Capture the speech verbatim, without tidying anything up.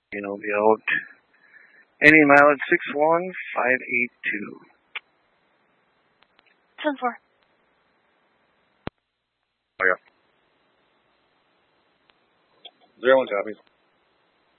You know, be out. Any mileage six one five eight two. ten four. Oh, yeah. Zero one copies.